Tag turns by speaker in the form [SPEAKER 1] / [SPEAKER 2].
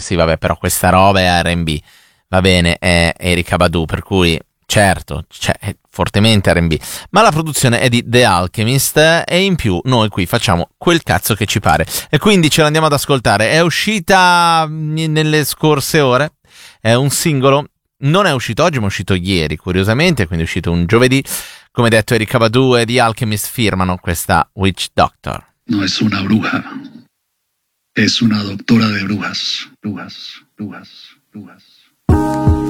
[SPEAKER 1] sì vabbè, però questa roba è R&B, va bene, è Erykah Badu, per cui certo, è fortemente R&B, ma la produzione è di The Alchemist e in più noi qui facciamo quel cazzo che ci pare e quindi ce l'andiamo ad ascoltare. È uscita nelle scorse ore, è un singolo, non è uscito oggi ma è uscito ieri curiosamente, quindi è uscito un giovedì. Come detto, Erykah Badu e The Alchemist firmano questa Witch Doctor.
[SPEAKER 2] No es una bruja, es una doctora de brujas, brujas, brujas, brujas.